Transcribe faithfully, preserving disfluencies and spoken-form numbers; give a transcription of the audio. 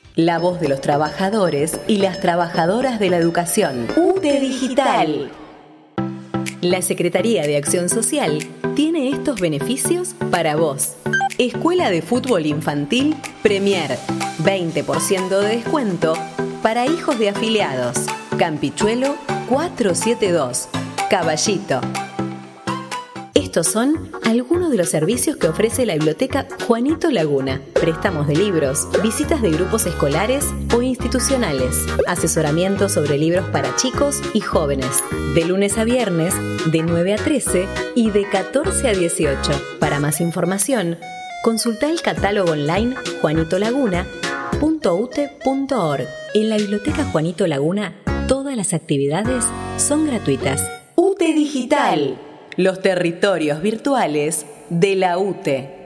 La voz de los trabajadores y las trabajadoras de la educación. U T E Digital. La Secretaría de Acción Social tiene estos beneficios para vos. Escuela de Fútbol Infantil Premier. veinte por ciento de descuento para hijos de afiliados. Campichuelo cuatrocientos setenta y dos. Caballito. Estos son algunos de los servicios que ofrece la Biblioteca Juanito Laguna. Préstamos de libros, visitas de grupos escolares o institucionales, asesoramiento sobre libros para chicos y jóvenes, de lunes a viernes, de nueve a trece y de catorce a dieciocho. Para más información, consulta el catálogo online juanito laguna punto u t e punto org. En la Biblioteca Juanito Laguna, todas las actividades son gratuitas. U T E Digital. Los territorios virtuales de la U T E.